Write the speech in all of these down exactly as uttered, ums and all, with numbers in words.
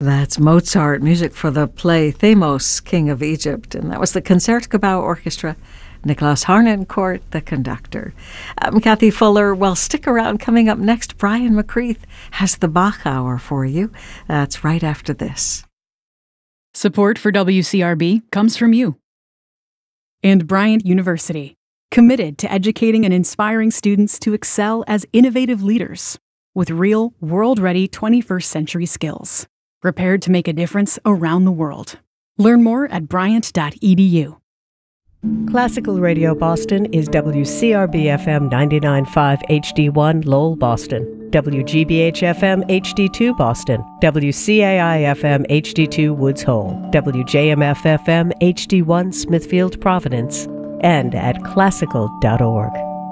That's Mozart, music for the play Thamos, King of Egypt. And that was the Concertgebouw Orchestra, Niklaus Harnoncourt, the conductor. I'm Kathy Fuller. Well, stick around. Coming up next, Brian McCreath has the Bach Hour for you. That's right after this. Support for W C R B comes from you. And Bryant University, committed to educating and inspiring students to excel as innovative leaders with real, world-ready twenty-first century skills, prepared to make a difference around the world. Learn more at bryant dot e d u. Classical Radio Boston is W C R B F M ninety-nine point five H D one Lowell, Boston, W G B H F M H D two Boston, W C A I F M H D two Woods Hole, W J M F F M H D one Smithfield, Providence, and at classical dot org.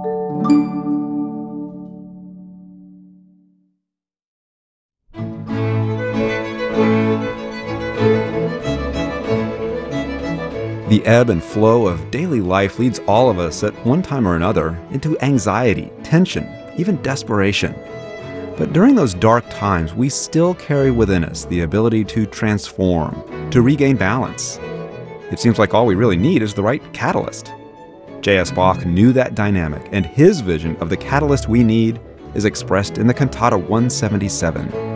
The ebb and flow of daily life leads all of us at one time or another into anxiety, tension, even desperation. But during those dark times, we still carry within us the ability to transform, to regain balance. It seems like all we really need is the right catalyst. J S. Bach knew that dynamic, and his vision of the catalyst we need is expressed in the Cantata one seventy-seven.